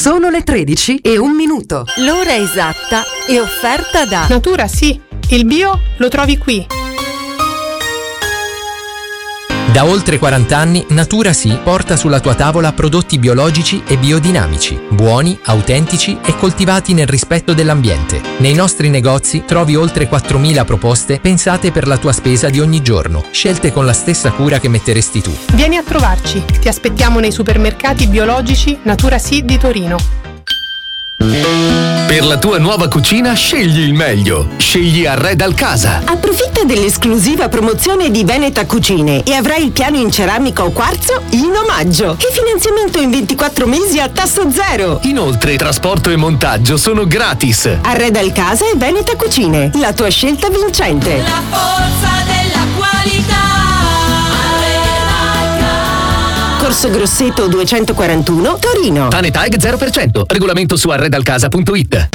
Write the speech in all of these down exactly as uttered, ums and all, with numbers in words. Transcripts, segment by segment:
Sono le tredici e un minuto. L'ora esatta è offerta da Natura Sì, il bio lo trovi qui. Da oltre quaranta anni Natura Sì porta sulla tua tavola prodotti biologici e biodinamici, buoni, autentici e coltivati nel rispetto dell'ambiente. Nei nostri negozi trovi oltre quattromila proposte pensate per la tua spesa di ogni giorno, scelte con la stessa cura che metteresti tu. Vieni a trovarci, ti aspettiamo nei supermercati biologici Natura Sì di Torino. Per la tua nuova cucina scegli il meglio. Scegli Arredal Casa. Approfitta dell'esclusiva promozione di Veneta Cucine e avrai il piano in ceramica o quarzo in omaggio e finanziamento in ventiquattro mesi a tasso zero. Inoltre trasporto e montaggio sono gratis. Arredal Casa e Veneta Cucine, la tua scelta vincente. La forza della qualità. Corso Grosseto duecentoquarantuno, Torino. Tanetag zero per cento. Regolamento su arredalcasa punto it.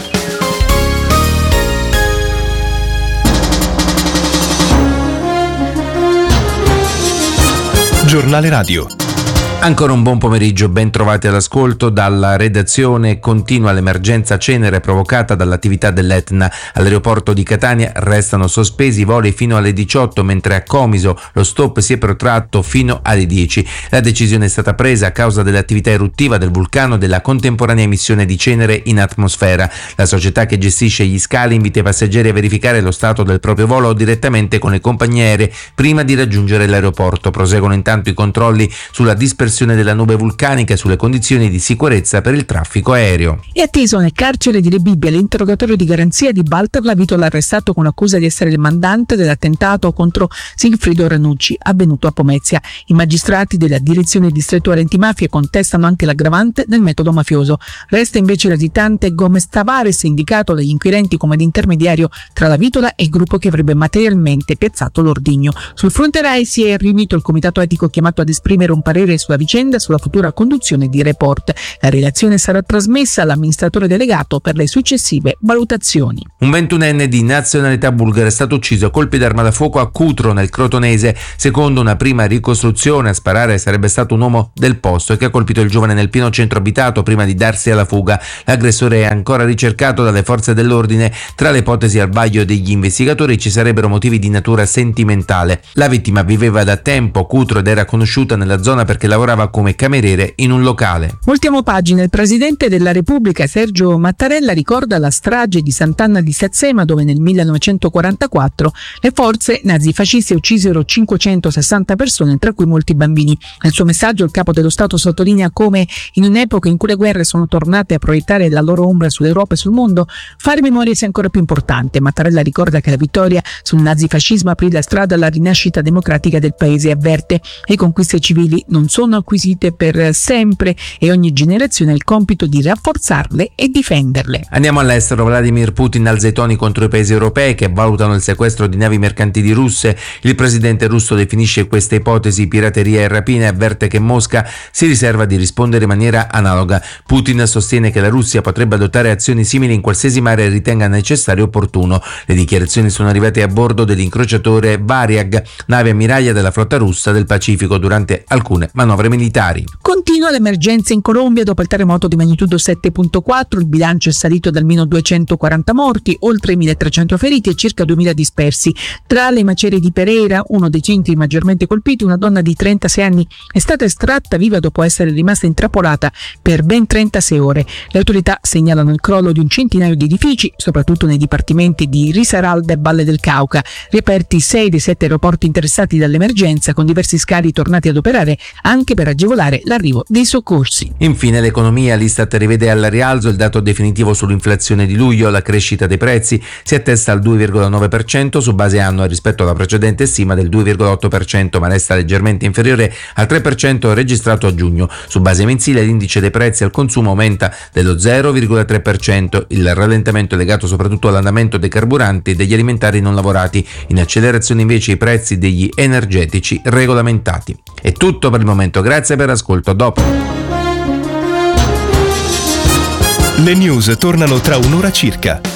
Giornale Radio. Ancora un buon pomeriggio, ben trovati all'ascolto. Dalla redazione. Continua l'emergenza cenere provocata dall'attività dell'Etna. All'aeroporto di Catania restano sospesi i voli fino alle diciotto, mentre a Comiso lo stop si è protratto fino alle dieci. La decisione è stata presa a causa dell'attività eruttiva del vulcano e della contemporanea emissione di cenere in atmosfera. La società che gestisce gli scali invita i passeggeri a verificare lo stato del proprio volo direttamente con le compagnie aeree prima di raggiungere l'aeroporto. Proseguono intanto i controlli sulla dispersione della nube vulcanica e sulle condizioni di sicurezza per il traffico aereo. È atteso nel carcere di Rebibbia l'interrogatorio di garanzia di Walter Lavitola, arrestato con l'accusa di essere il mandante dell'attentato contro Sigfrido Ranucci avvenuto a Pomezia. I magistrati della direzione distrettuale antimafia contestano anche l'aggravante del metodo mafioso. Resta invece l'agitante Gomez Tavares, indicato dagli inquirenti come l'intermediario tra Lavitola e il gruppo che avrebbe materialmente piazzato l'ordigno. Sul fronte Rai si è riunito il comitato etico chiamato ad esprimere un parere sulla vicenda sulla futura conduzione di Report. La relazione sarà trasmessa all'amministratore delegato per le successive valutazioni. Un ventunenne di nazionalità bulgara è stato ucciso a colpi d'arma da fuoco a Cutro, nel Crotonese. Secondo una prima ricostruzione, a sparare sarebbe stato un uomo del posto che ha colpito il giovane nel pieno centro abitato prima di darsi alla fuga. L'aggressore è ancora ricercato dalle forze dell'ordine. Tra le ipotesi al vaglio degli investigatori ci sarebbero motivi di natura sentimentale. La vittima viveva da tempo a Cutro ed era conosciuta nella zona perché lavorava come cameriere in un locale. Ultimo pagina. Il presidente della Repubblica Sergio Mattarella ricorda la strage di Sant'Anna di Sazzema, dove nel millenovecentoquarantaquattro le forze nazifasciste uccisero cinquecentosessanta persone, tra cui molti bambini. Nel suo messaggio il capo dello Stato sottolinea come in un'epoca in cui le guerre sono tornate a proiettare la loro ombra sull'Europa e sul mondo, fare memoria sia ancora più importante. Mattarella ricorda che la vittoria sul nazifascismo aprì la strada alla rinascita democratica del paese e avverte: le conquiste civili non sono acquisite per sempre e ogni generazione ha il compito di rafforzarle e difenderle. Andiamo all'estero. Vladimir Putin alza i toni contro i paesi europei che valutano il sequestro di navi mercantili russe. Il presidente russo definisce queste ipotesi pirateria e rapina e avverte che Mosca si riserva di rispondere in maniera analoga. Putin sostiene che la Russia potrebbe adottare azioni simili in qualsiasi mare ritenga necessario e opportuno. Le dichiarazioni sono arrivate a bordo dell'incrociatore Variag, nave ammiraglia della flotta russa del Pacifico, durante alcune manovre militari. Continua l'emergenza in Colombia dopo il terremoto di magnitudo sette virgola quattro. Il bilancio è salito da almeno duecentoquaranta morti, oltre milletrecento feriti e circa duemila dispersi. Tra le macerie di Pereira, uno dei centri maggiormente colpiti, una donna di trentasei anni è stata estratta viva dopo essere rimasta intrappolata per ben trentasei ore. Le autorità segnalano il crollo di un centinaio di edifici, soprattutto nei dipartimenti di Risaralda e Valle del Cauca. Riaperti sei dei sette aeroporti interessati dall'emergenza, con diversi scali tornati ad operare anche per agevolare l'arrivo dei soccorsi. Infine l'economia. L'Istat rivede al rialzo il dato definitivo sull'inflazione di luglio. La crescita dei prezzi si attesta al due virgola nove per cento su base annua rispetto alla precedente stima del due virgola otto per cento, ma resta leggermente inferiore al tre per cento registrato a giugno. Su base mensile l'indice dei prezzi al consumo aumenta dello zero virgola tre per cento. Il rallentamento è legato soprattutto all'andamento dei carburanti e degli alimentari non lavorati. In accelerazione invece i prezzi degli energetici regolamentati. È tutto per il momento, grazie per l'ascolto, a dopo. Le news tornano tra un'ora circa.